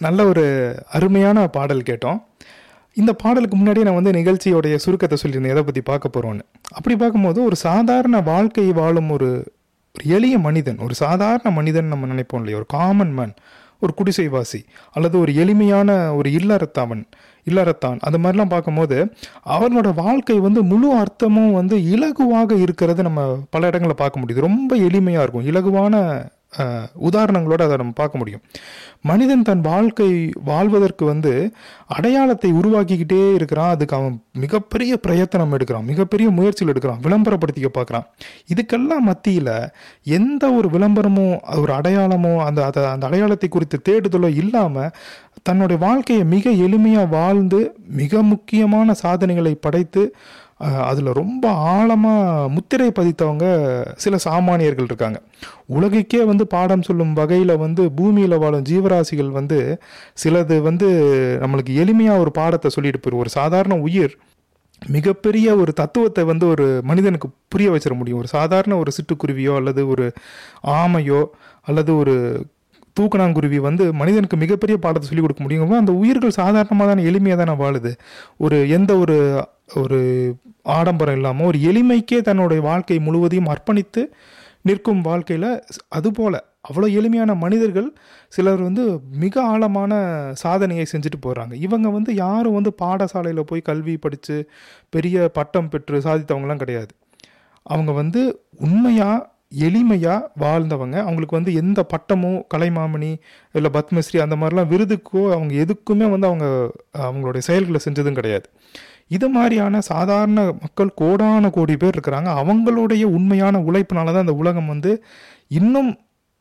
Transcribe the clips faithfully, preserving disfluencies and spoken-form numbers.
நல்ல ஒரு அருமையான பாடல் கேட்டோம். இந்த பாடலுக்கு முன்னாடி நான் வந்து நிகழ்ச்சியோடைய சுருக்கத்தை சொல்லியிருந்தேன், எதை பற்றி பார்க்க போகிறோன்னு. அப்படி பார்க்கும்போது ஒரு சாதாரண வாழ்க்கை வாழும் ஒரு ஒரு எளிய மனிதன், ஒரு சாதாரண மனிதன் நம்ம நினைப்போம் இல்லையா, ஒரு காமன் மேன், ஒரு குடிசைவாசி அல்லது ஒரு எளிமையான ஒரு இல்லறத்தவன் இல்லறத்தான், அது மாதிரிலாம் பார்க்கும்போது அவனோட வாழ்க்கை வந்து முழு அர்த்தமும் வந்து இலகுவாக இருக்கிறது நம்ம பல இடங்களில் பார்க்க முடியுது. ரொம்ப எளிமையாக இருக்கும், இலகுவான உதாரணங்களோடு அதை நம்ம பார்க்க முடியும். மனிதன் தன் வாழ்க்கை வாழ்வதற்கு வந்து அடையாளத்தை உருவாக்கிக்கிட்டே இருக்கிறான். அதுக்கு அவன் மிகப்பெரிய பிரயத்தனம் எடுக்கிறான், மிகப்பெரிய முயற்சிகள் எடுக்கிறான், விளம்பரப்படுத்திக்க பார்க்குறான். இதுக்கெல்லாம் மத்தியில் எந்த ஒரு விளம்பரமோ ஒரு அடையாளமோ அந்த அதை அந்த அடையாளத்தை குறித்து தேடுதலோ இல்லாமல் தன்னுடைய வாழ்க்கையை மிக எளிமையாக வாழ்ந்து மிக முக்கியமான சாதனைகளை படைத்து அதில் ரொம்ப ஆழமாக முத்திரை பதித்தவங்க சில சாமானியர்கள் இருக்காங்க. உலகுக்கே வந்து பாடம் சொல்லும் வகையில் வந்து பூமியில் வாழும் ஜீவராசிகள் வந்து சிலது வந்து நம்மளுக்கு எளிமையாக ஒரு பாடத்தை சொல்லிட்டு போயிடும். ஒரு சாதாரண உயிர் மிகப்பெரிய ஒரு தத்துவத்தை வந்து ஒரு மனிதனுக்கு புரிய வச்சிட முடியும். ஒரு சாதாரண ஒரு சிட்டுக்குருவியோ அல்லது ஒரு ஆமையோ அல்லது ஒரு தூக்கணாங்குருவி வந்து மனிதனுக்கு மிகப்பெரிய பாடத்தை சொல்லிக் கொடுக்க முடியும். அந்த உயிர்கள் சாதாரணமாக தானே எளிமையாக தானே வாழுது. ஒரு எந்த ஒரு ஒரு ஆடம்பரம் இல்லாமல் ஒரு எளிமைக்கே தன்னுடைய வாழ்க்கை முழுவதையும் அர்ப்பணித்து நிற்கும் வாழ்க்கையில் அதுபோல் அவ்வளோ எளிமையான மனிதர்கள் சிலர் வந்து மிக ஆழமான சாதனையை செஞ்சுட்டு போகிறாங்க. இவங்க வந்து யாரும் வந்து பாடசாலையில் போய் கல்வி படித்து பெரிய பட்டம் பெற்று சாதித்தவங்களாம் கிடையாது. அவங்க வந்து உண்மையாக எளிமையாக வாழ்ந்தவங்க. அவங்களுக்கு வந்து எந்த பட்டமோ கலைமாமணி இல்லை பத்மஸ்ரீ அந்த மாதிரிலாம் விருதுக்கோ அவங்க எதுக்குமே வந்து அவங்க அவங்களுடைய செயல்களை செஞ்சதும் கிடையாது. இது மாதிரியான சாதாரண மக்கள் கோடான கோடி பேர் இருக்கிறாங்க. அவங்களுடைய உண்மையான உழைப்பினால தான் அந்த உலகம் வந்து இன்னும்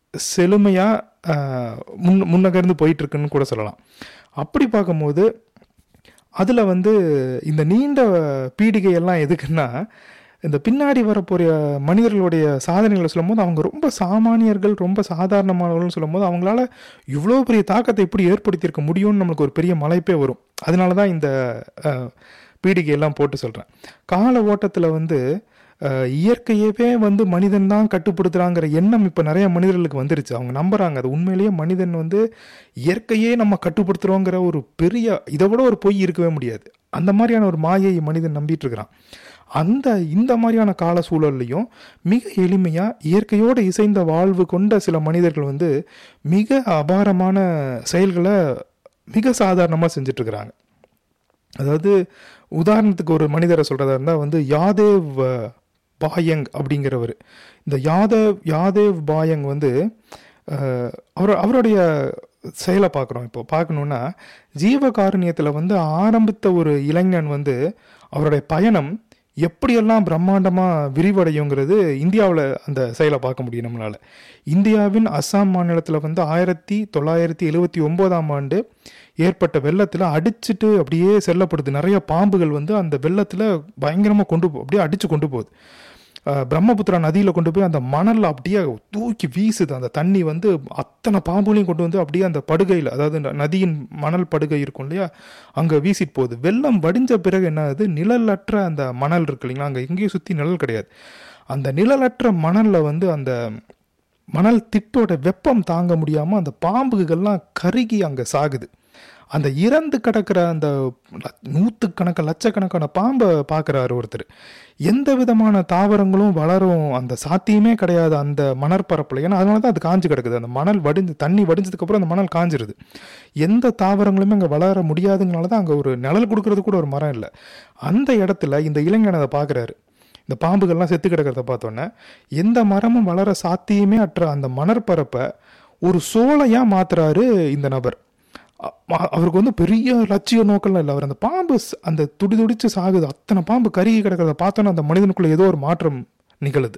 செழுமையாக முன் முன்னகர்ந்து போயிட்டுருக்குன்னு கூட சொல்லலாம். அப்படி பார்க்கும்போது அதில் வந்து இந்த நீண்ட பீடிகையெல்லாம் எதுக்குன்னா, இந்த பின்னாடி வரப்போகிற மனிதர்களுடைய சாதனைகளை சொல்லும் போது அவங்க ரொம்ப சாமானியர்கள், ரொம்ப சாதாரணமானவர்கள்னு சொல்லும் போது அவங்களால இவ்வளோ பெரிய தாக்கத்தை எப்படி ஏற்படுத்தியிருக்க முடியும்னு நம்மளுக்கு ஒரு பெரிய மலைப்பே வரும். அதனால தான் இந்த பீடிகையெல்லாம் போட்டு சொல்கிறேன். கால ஓட்டத்தில் வந்து இயற்கையவே வந்து மனிதன் தான் கட்டுப்படுத்துகிறாங்கிற எண்ணம் இப்போ நிறைய மனிதர்களுக்கு வந்துருச்சு. அவங்க நம்புகிறாங்க அது உண்மையிலேயே மனிதன் வந்து இயற்கையே நம்ம கட்டுப்படுத்துகிறோங்கிற ஒரு பெரிய இதை விட ஒரு பொய் இருக்கவே முடியாது. அந்த மாதிரியான ஒரு மாயை மனிதன் நம்பிட்டு இருக்கிறான். அந்த இந்த மாதிரியான கால சூழல்லையும் மிக எளிமையாக இயற்கையோடு இசைந்த வாழ்வு கொண்ட சில மனிதர்கள் வந்து மிக அபாரமான செயல்களை மிக சாதாரணமாக செஞ்சிட்ருக்கிறாங்க. அதாவது உதாரணத்துக்கு ஒரு மனிதரை சொல்கிறதா இருந்தால் வந்து யாதேவ் பாயங் அப்படிங்கிறவர். இந்த யாதவ் யாதேவ் பாயங் வந்து அவர் அவருடைய செயலை பார்க்குறோம். இப்போ பார்க்கணுன்னா ஜீவகாருண்யத்தில் வந்து ஆரம்பித்த ஒரு இளைஞன் வந்து அவருடைய பயணம் எப்படியெல்லாம் பிரம்மாண்டமாக விரிவடையுங்கிறது இந்தியாவில் அந்த செயலை பார்க்க முடியும் நம்மளால். இந்தியாவின் அஸ்ஸாம் மாநிலத்தில் வந்து ஆயிரத்தி தொள்ளாயிரத்தி எழுபத்தி ஒம்போதாம் ஆண்டு ஏற்பட்ட வெள்ளத்தில் அடிச்சுட்டு அப்படியே செல்லப்படுது. நிறைய பாம்புகள் வந்து அந்த வெள்ளத்தில் பயங்கரமாக கொண்டு போ அப்படியே அடித்து கொண்டு போகுது. பிரம்மபுத்திரா நதியில் கொண்டு போய் அந்த மணலில் அப்படியே தூக்கி வீசுது. அந்த தண்ணி வந்து அத்தனை பாம்புகளையும் கொண்டு வந்து அப்படியே அந்த படுகையில், அதாவது நதியின் மணல் படுகை இருக்கும் இல்லையா, அங்கே வீசிட்டு போகுது. வெள்ளம் வடிஞ்ச பிறகு என்ன ஆகுது, நிழலற்ற அந்த மணல் இருக்கு இல்லைங்களா, அங்கே எங்கேயும் சுற்றி நிழல் கிடையாது. அந்த நிழலற்ற மணலில் வந்து அந்த மணல் திட்டோட வெப்பம் தாங்க முடியாமல் அந்த பாம்புகள்லாம் கருகி அங்கே சாகுது. அந்த இறந்து கிடக்கிற அந்த நூற்றுக்கணக்கான லட்சக்கணக்கான பாம்பை பார்க்குறாரு ஒருத்தர். எந்த விதமான தாவரங்களும் வளரும் அந்த சாத்தியமே கிடையாது அந்த மணற்பரப்பில். ஏன்னா அதனால தான் அது காஞ்சி கிடக்குது. அந்த மணல் வடிஞ்சு தண்ணி வடிஞ்சதுக்கப்புறம் அந்த மணல் காஞ்சிருது. எந்த தாவரங்களுமே அங்கே வளர முடியாதுங்கனால தான் அங்கே ஒரு நிழல் கொடுக்கறது கூட ஒரு மரம் இல்லை. அந்த இடத்துல இந்த இளைஞன் அதை பார்க்குறாரு. இந்த பாம்புகள்லாம் செத்து கிடக்கிறத பார்த்தோன்னே எந்த மரமும் வளர சாத்தியமே அற்ற அந்த மணற்பரப்பை ஒரு சோலையாக மாற்றுறாரு இந்த நபர். அவருக்கு வந்து பெரிய லட்சிய நோக்கம்லாம் இல்லை. அவர் அந்த பாம்பு அந்த துடி துடிச்சு சாகுது, அத்தனை பாம்பு கருகி கிடக்கிறத பார்த்தோன்னா அந்த மனிதனுக்குள்ள ஏதோ ஒரு மாற்றம் நிகழுது.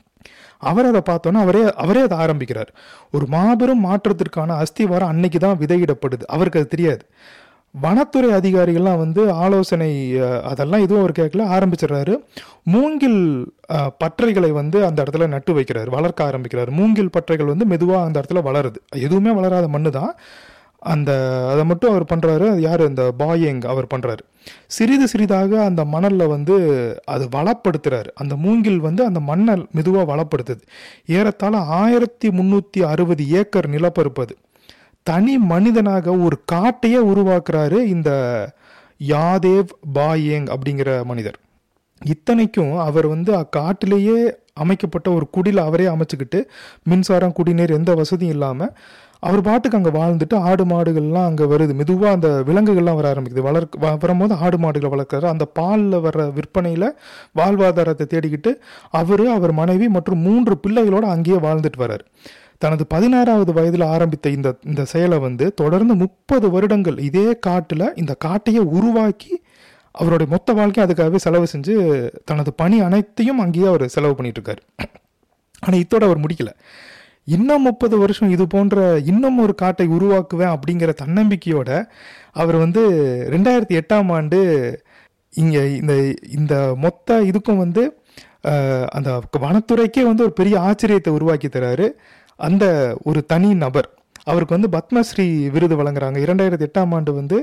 அவர் அதை பார்த்தோன்னா அவரே அவரே அதை ஆரம்பிக்கிறார். ஒரு மாபெரும் மாற்றத்திற்கான அஸ்திவாரம் அன்னைக்கு தான் விதையிடப்படுது. அவருக்கு அது தெரியாது. வனத்துறை அதிகாரிகள்லாம் வந்து ஆலோசனை அதெல்லாம் எதுவும் அவர் கேட்கல, ஆரம்பிச்சிடுறாரு. மூங்கில் பற்றைகளை வந்து அந்த இடத்துல நட்டு வைக்கிறார், வளர்க்க ஆரம்பிக்கிறார். மூங்கில் பற்றைகள் வந்து மெதுவாக அந்த இடத்துல வளருது. எதுவுமே வளராத மண்ணு தான் அந்த அதை மட்டும் அவர் பண்ணுறாரு. அது யார், அந்த பாயங் அவர் பண்ணுறாரு. சிறிது சிறிதாக அந்த மணலில் வந்து அது வளப்படுத்துகிறார். அந்த மூங்கில் வந்து அந்த மண்ணை மெதுவாக வளப்படுத்துது. ஏறத்தாழ ஆயிரத்தி முந்நூற்றி அறுபது ஏக்கர் நிலப்பரப்பு அது. தனி மனிதனாக ஒரு காட்டையே உருவாக்குறாரு இந்த யாதேவ் பாயேங் அப்படிங்கிற மனிதர். இத்தனைக்கும் அவர் வந்து அக்காட்டிலேயே அமைக்கப்பட்ட ஒரு குடியில் அவரே அமைச்சுக்கிட்டு மின்சாரம் குடிநீர் எந்த வசதியும் இல்லாமல் அவர் பாட்டுக்கு அங்கே வாழ்ந்துட்டு ஆடு மாடுகள்லாம் அங்கே வருது. மெதுவாக அந்த விலங்குகள்லாம் வர ஆரம்பிக்குது. வளர்க்க வரும்போது ஆடு மாடுகளை வளர்க்குறாரு. அந்த பாலில் வர்ற விற்பனையில் வாழ்வாதாரத்தை தேடிக்கிட்டு அவர் அவர் மனைவி மற்றும் மூன்று பிள்ளைகளோடு அங்கேயே வாழ்ந்துட்டு வர்றார். தனது பதினாறாவது வயதில் ஆரம்பித்த இந்த இந்த செயலை வந்து தொடர்ந்து முப்பது வருடங்கள் இதே காட்டில் இந்த காட்டையை உருவாக்கி அவருடைய மொத்த வாழ்க்கையை அதுக்காகவே செலவு செஞ்சு தனது பணி அனைத்தையும் அங்கேயே அவர் செலவு பண்ணிட்டு இருக்காரு. ஆனால் இத்தோட அவர் முடிக்கல. இன்னும் முப்பது வருஷம் இது போன்ற இன்னும் ஒரு காட்டை உருவாக்குவேன் அப்படிங்கிற தன்னம்பிக்கையோட அவர் வந்து ரெண்டாயிரத்தி எட்டாம் ஆண்டு இங்கே இந்த இந்த மொத்த இதுக்கும் வந்து அந்த வனத்துறைக்கே வந்து ஒரு பெரிய ஆச்சரியத்தை உருவாக்கி தராரு அந்த ஒரு தனி நபர். அவருக்கு வந்து பத்மஸ்ரீ விருது வழங்குறாங்க. இரண்டாயிரத்தி எட்டாம் ஆண்டு வந்து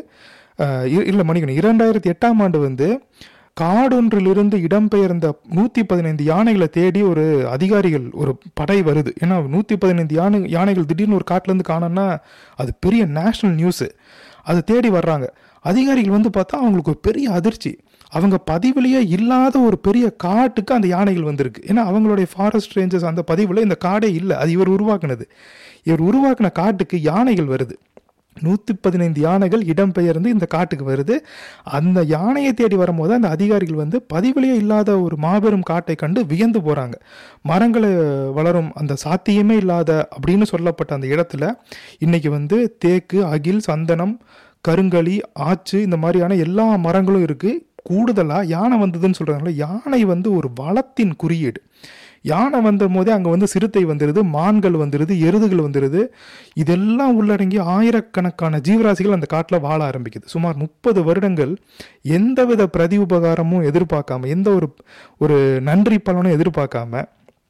இல்லை மணிக்கணும் இரண்டாயிரத்தி எட்டாம் ஆண்டு வந்து காடொன்றிலிருந்து இடம்பெயர்ந்த நூற்றி பதினைந்து யானைகளை தேடி ஒரு அதிகாரிகள் ஒரு படை வருது. ஏன்னா நூற்றி பதினைந்து யானை யானைகள் திடீர்னு ஒரு காட்டிலேருந்து காணோன்னா அது பெரிய நேஷ்னல் நியூஸு. அதை தேடி வர்றாங்க. அதிகாரிகள் வந்து பார்த்தா அவங்களுக்கு ஒரு பெரிய அதிர்ச்சி. அவங்க பதிவுலேயே இல்லாத ஒரு பெரிய காட்டுக்கு அந்த யானைகள் வந்திருக்கு. ஏன்னா அவங்களுடைய ஃபாரஸ்ட் ரேஞ்சர்ஸ் அந்த பதிவில் இந்த காடே இல்லை, அது இவர் உருவாக்குனது. இவர் உருவாக்கின காட்டுக்கு யானைகள் வருது. நூற்றி பதினைந்து யானைகள் இடம்பெயர்ந்து இந்த காட்டுக்கு வருது. அந்த யானையை தேடி வரும்போது அந்த அதிகாரிகள் வந்து பதிவிலேயே இல்லாத ஒரு மாபெரும் காட்டை கண்டு வியந்து போகிறாங்க. மரங்களை வளரும் அந்த சாத்தியமே இல்லாத அப்படின்னு சொல்லப்பட்ட அந்த இடத்துல இன்னைக்கு வந்து தேக்கு, அகில், சந்தனம், கருங்களி, ஆச்சு இந்த மாதிரியான எல்லா மரங்களும் இருக்குது. கூடுதலாக யானை வந்ததுன்னு சொல்கிறாங்களே, யானை வந்து ஒரு வளத்தின் குறியீடு. யானை வந்த போதே அங்கே வந்து சிறுத்தை வந்துடுது, மான்கள் வந்துடுது, எருதுகள் வந்துடுது. இதெல்லாம் உள்ளடங்கி ஆயிரக்கணக்கான ஜீவராசிகள் அந்த காட்டில் வாழ ஆரம்பிக்குது. சுமார் முப்பது வருடங்கள் எந்தவித பிரதி உபகாரமும் எதிர்பார்க்காம, எந்த ஒரு ஒரு நன்றி பலனும் எதிர்பார்க்காம,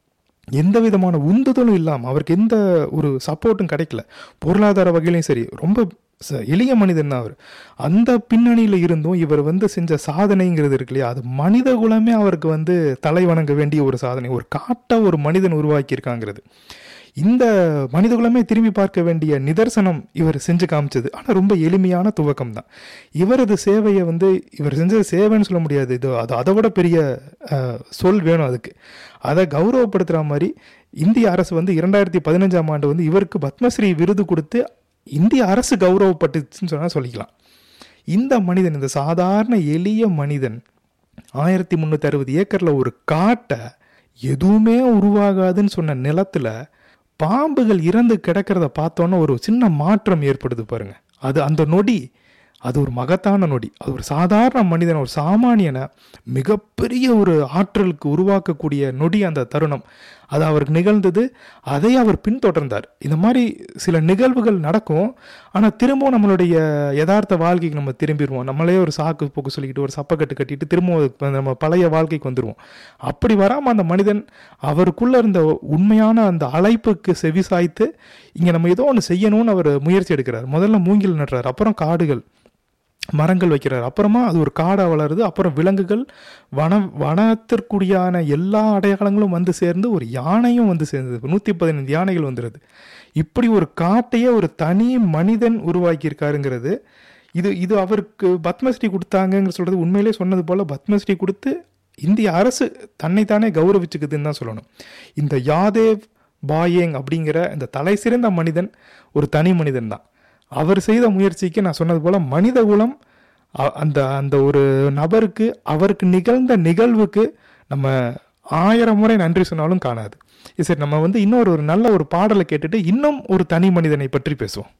எந்த விதமான உந்துதலும் இல்லாமல், அவருக்கு எந்த ஒரு சப்போர்ட்டும் கிடைக்கல. பொருளாதார வகையிலையும் சரி, ரொம்ப எளிய மனிதன் தான் அவர். அந்த பின்னணியில் இருந்தும் இவர் வந்து செஞ்ச சாதனைங்கிறது இருக்கு இல்லையா, அது மனித குலமே அவருக்கு வந்து தலை வணங்க வேண்டிய ஒரு சாதனை. ஒரு காட்டை ஒரு மனிதன் உருவாக்கியிருக்காங்கிறது இந்த மனித குலமே திரும்பி பார்க்க வேண்டிய நிதர்சனம் இவர் செஞ்சு காமிச்சது. ஆனால் ரொம்ப எளிமையான துவக்கம் தான். இவரது சேவையை வந்து இவர் செஞ்ச சேவைன்னு சொல்ல முடியாது, இது அது அதை விட பெரிய சொல் வேணும் அதுக்கு. அதை கௌரவப்படுத்துகிற மாதிரி இந்திய அரசு வந்து இரண்டாயிரத்தி பதினஞ்சாம் ஆண்டு வந்து இவருக்கு பத்மஸ்ரீ விருது கொடுத்து இந்திய அரசு கௌரவப்பட்டுச்சுன்னு சொன்னால் சொல்லிக்கலாம். இந்த மனிதன், இந்த சாதாரண எளிய மனிதன் ஆயிரத்தி முந்நூற்றி அறுபது ஏக்கரில் ஒரு காட்டை எதுவுமே உருவாகாதுன்னு சொன்ன நிலத்தில் பாம்புகள் இறந்து கிடக்கிறத பார்த்தோன்னா ஒரு சின்ன மாற்றம் ஏற்படுது பாருங்க. அது அந்த நொடி, அது ஒரு மகத்தான நொடி. அது ஒரு சாதாரண மனிதனை, ஒரு சாமானியனை மிகப்பெரிய ஒரு ஆற்றலுக்கு உருவாக்கக்கூடிய நொடி அந்த தருணம். அது அவருக்கு நிகழ்ந்தது. அதை அவர் பின்தொடர்ந்தார். இந்த மாதிரி சில நிகழ்வுகள் நடக்கும். ஆனால் திரும்பவும் நம்மளுடைய யதார்த்த வாழ்க்கைக்கு நம்ம திரும்பிடுவோம். நம்மளே ஒரு சாக்கு போக்கு சொல்லிக்கிட்டு ஒரு சப்பக்கட்டு கட்டிட்டு திரும்பவும் நம்ம பழைய வாழ்க்கைக்கு வந்துடுவோம். அப்படி வராமல் அந்த மனிதன் அவருக்குள்ளே இருந்த உண்மையான அந்த அழைப்புக்கு செவி சாய்த்து இங்கே நம்ம ஏதோ ஒன்று செய்யணும்னு அவர் முயற்சி எடுக்கிறார். முதல்ல மூங்கில் நடுறார், அப்புறம் காடுகள் மரங்கள் வைக்கிறார், அப்புறமா அது ஒரு காடாக வளருது, அப்புறம் விலங்குகள், வன வனத்திற்குடியான எல்லா அடையாளங்களும் வந்து சேர்ந்து ஒரு யானையும் வந்து சேர்ந்தது. நூற்றி பதினைந்து யானைகள் வந்துடுது. இப்படி ஒரு காட்டையே ஒரு தனி மனிதன் உருவாக்கியிருக்காருங்கிறது இது இது அவருக்கு பத்மஸ்ரீ கொடுத்தாங்கன்னு சொல்கிறது உண்மையிலே சொன்னது போல் பத்மஸ்ரீ கொடுத்து இந்திய அரசு தன்னைத்தானே கௌரவிச்சுக்குதுன்னு தான் சொல்லணும். இந்த யாதேவ் பாயேங் அப்படிங்கிற இந்த தலை சிறந்த மனிதன் ஒரு தனி மனிதன் தான். அவர் செய்த முயற்சிக்கு நான் சொன்னது போல் மனித குலம் அந்த அந்த ஒரு நபருக்கு, அவருக்கு நிகழ்ந்த நிகழ்வுக்கு நம்ம ஆயிரம் முறை நன்றி சொன்னாலும் காணாது. சரி, நம்ம வந்து இன்னொரு ஒரு நல்ல ஒரு பாடலை கேட்டுட்டு இன்னும் ஒரு தனி மனிதனை பற்றி பேசுவோம்.